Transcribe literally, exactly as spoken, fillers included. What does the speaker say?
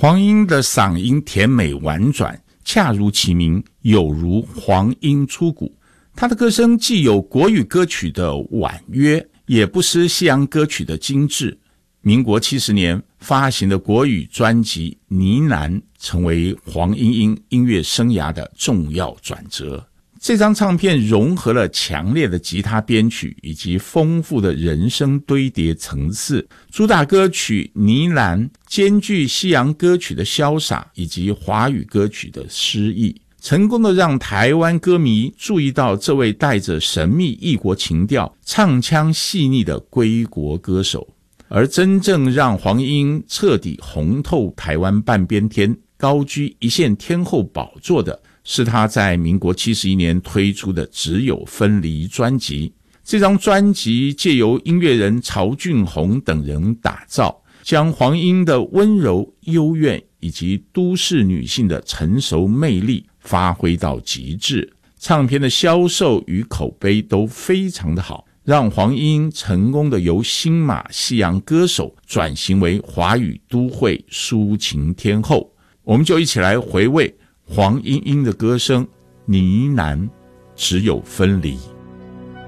黄莺的嗓音甜美婉转，恰如其名，有如黄莺出谷。她的歌声既有国语歌曲的婉约，也不失西洋歌曲的精致。民国七十年发行的国语专辑《呢喃》成为黄莺莺音乐生涯的重要转折。这张唱片融合了强烈的吉他编曲以及丰富的人声堆叠层次，主打歌曲《呢喃》兼具西洋歌曲的潇洒以及华语歌曲的诗意，成功的让台湾歌迷注意到这位带着神秘异国情调、唱腔细腻的归国歌手。而真正让黄莺彻底红透台湾半边天，高居一线天后宝座的是他在民国七十一年推出的《只有分离》专辑。这张专辑借由音乐人曹俊宏等人打造，将黄莺的温柔、幽怨以及都市女性的成熟魅力发挥到极致。唱片的销售与口碑都非常的好，让黄莺成功的由新马西洋歌手转型为华语都会抒情天后。我们就一起来回味黄莺莺的歌声，呢喃，只有分离。